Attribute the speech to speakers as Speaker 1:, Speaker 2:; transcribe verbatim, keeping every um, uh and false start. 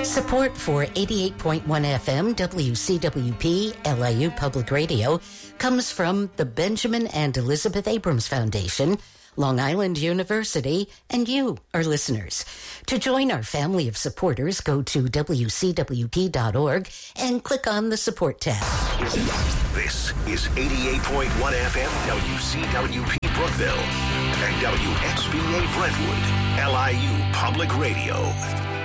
Speaker 1: Support for eighty-eight point one F M W C W P L I U Public Radio comes from the Benjamin and Elizabeth Abrams Foundation, Long Island University, and you, our listeners. To join our family of supporters, go to W C W P dot org and click on the Support tab.
Speaker 2: This is eighty-eight point one F M W C W P Brookville and W X B A Brentwood, L I U Public Radio.